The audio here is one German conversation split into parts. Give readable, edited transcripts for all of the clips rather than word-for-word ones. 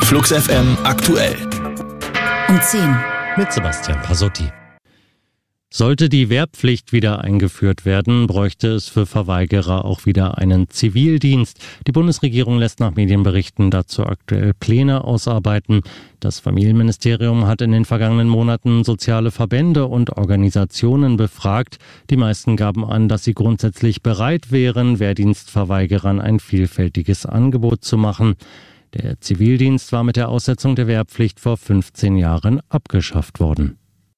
Flux FM aktuell. Um 10. Mit Sebastian Pasotti. Sollte die Wehrpflicht wieder eingeführt werden, bräuchte es für Verweigerer auch wieder einen Zivildienst. Die Bundesregierung lässt nach Medienberichten dazu aktuell Pläne ausarbeiten. Das Familienministerium hat in den vergangenen Monaten soziale Verbände und Organisationen befragt. Die meisten gaben an, dass sie grundsätzlich bereit wären, Wehrdienstverweigerern ein vielfältiges Angebot zu machen. Der Zivildienst war mit der Aussetzung der Wehrpflicht vor 15 Jahren abgeschafft worden.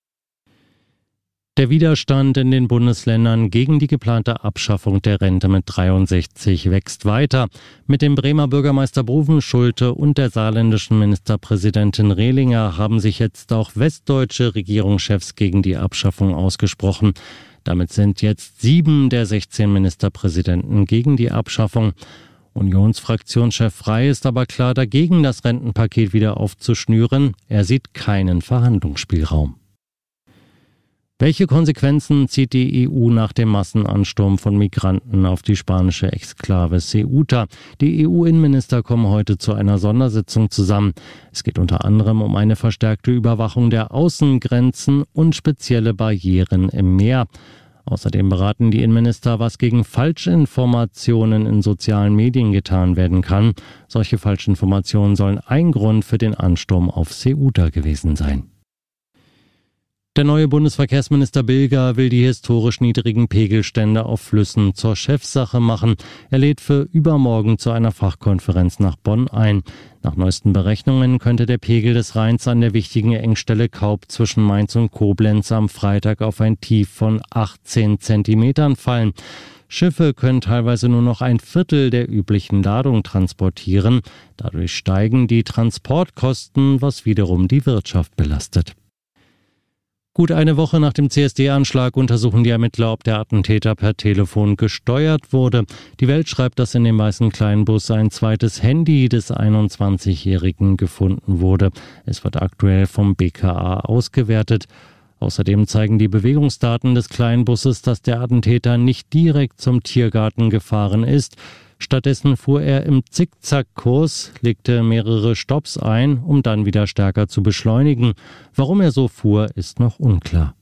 Der Widerstand in den Bundesländern gegen die geplante Abschaffung der Rente mit 63 wächst weiter. Mit dem Bremer Bürgermeister Bovenschulte und der saarländischen Ministerpräsidentin Rehlinger haben sich jetzt auch westdeutsche Regierungschefs gegen die Abschaffung ausgesprochen. Damit sind jetzt 7 der 16 Ministerpräsidenten gegen die Abschaffung. Unionsfraktionschef Frey ist aber klar dagegen, das Rentenpaket wieder aufzuschnüren. Er sieht keinen Verhandlungsspielraum. Welche Konsequenzen zieht die EU nach dem Massenansturm von Migranten auf die spanische Exklave Ceuta? Die EU-Innenminister kommen heute zu einer Sondersitzung zusammen. Es geht unter anderem um eine verstärkte Überwachung der Außengrenzen und spezielle Barrieren im Meer. Außerdem beraten die Innenminister, was gegen Falschinformationen in sozialen Medien getan werden kann. Solche Falschinformationen sollen ein Grund für den Ansturm auf Ceuta gewesen sein. Der neue Bundesverkehrsminister Bilger will die historisch niedrigen Pegelstände auf Flüssen zur Chefsache machen. Er lädt für übermorgen zu einer Fachkonferenz nach Bonn ein. Nach neuesten Berechnungen könnte der Pegel des Rheins an der wichtigen Engstelle Kaub zwischen Mainz und Koblenz am Freitag auf ein Tief von 18 Zentimetern fallen. Schiffe können teilweise nur noch ein Viertel der üblichen Ladung transportieren. Dadurch steigen die Transportkosten, was wiederum die Wirtschaft belastet. Gut eine Woche nach dem CSD-Anschlag untersuchen die Ermittler, ob der Attentäter per Telefon gesteuert wurde. Die Welt schreibt, dass in dem weißen Kleinbus ein zweites Handy des 21-Jährigen gefunden wurde. Es wird aktuell vom BKA ausgewertet. Außerdem zeigen die Bewegungsdaten des Kleinbusses, dass der Attentäter nicht direkt zum Tiergarten gefahren ist. Stattdessen fuhr er im Zickzackkurs, legte mehrere Stopps ein, um dann wieder stärker zu beschleunigen. Warum er so fuhr, ist noch unklar.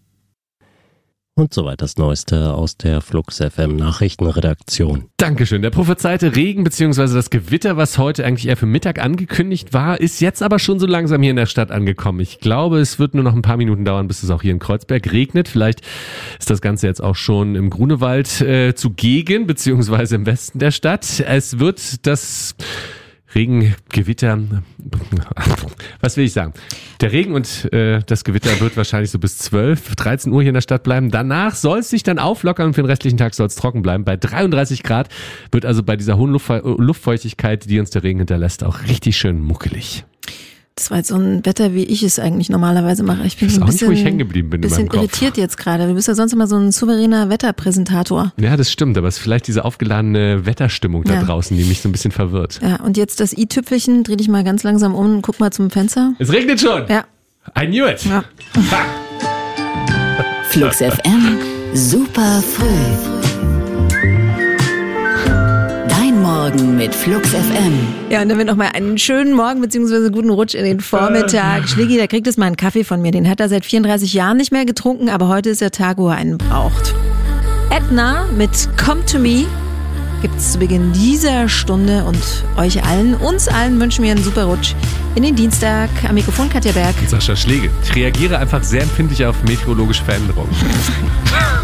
Und soweit das Neueste aus der Flux FM Nachrichtenredaktion. Dankeschön. Der prophezeite Regen bzw. das Gewitter, was heute eigentlich eher für Mittag angekündigt war, ist jetzt aber schon so langsam hier in der Stadt angekommen. Ich glaube, es wird nur noch ein paar Minuten dauern, bis es auch hier in Kreuzberg regnet. Vielleicht ist das Ganze jetzt auch schon im Grunewald zugegen, beziehungsweise im Westen der Stadt. Es wird das Gewitter, was will ich sagen? Der Regen und das Gewitter wird wahrscheinlich so bis 12, 13 Uhr hier in der Stadt bleiben. Danach soll es sich dann auflockern und für den restlichen Tag soll es trocken bleiben. Bei 33 Grad wird also bei dieser hohen Luftfeuchtigkeit, die uns der Regen hinterlässt, auch richtig schön muckelig. Das war jetzt so ein Wetter, wie ich es eigentlich normalerweise mache. Ich bin so ein bisschen, nicht, wo ich hängen geblieben bin, bisschen irritiert jetzt gerade. Du bist ja sonst immer so ein souveräner Wetterpräsentator. Ja, das stimmt, aber es ist vielleicht diese aufgeladene Wetterstimmung da draußen, die mich so ein bisschen verwirrt. Ja, und jetzt das i-Tüpfelchen, dreh dich mal ganz langsam um und guck mal zum Fenster. Es regnet schon! Ja. I knew it! Ja. Flux FM, super früh. Morgen mit Flux FM. Ja, und dann noch mal einen schönen Morgen bzw. guten Rutsch in den Vormittag. Schliggi, der kriegt jetzt mal einen Kaffee von mir. Den hat er seit 34 Jahren nicht mehr getrunken, aber heute ist der Tag, wo er einen braucht. Edna mit Come to Me gibt's zu Beginn dieser Stunde und uns allen wünschen wir einen super Rutsch in den Dienstag. Am Mikrofon Katja Berg. Sascha Schlegel. Ich reagiere einfach sehr empfindlich auf meteorologische Veränderungen.